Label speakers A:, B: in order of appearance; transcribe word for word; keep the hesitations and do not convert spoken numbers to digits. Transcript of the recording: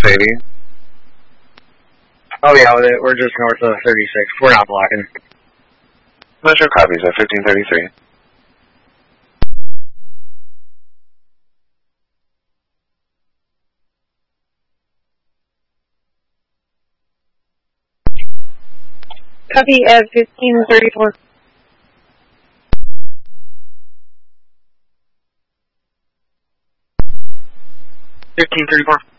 A: eighty.
B: Oh yeah, we're just north of thirty-six. We're not blocking.
A: Metro copies at fifteen thirty-three.
C: Copy at fifteen thirty-four.
B: fifteen thirty-four.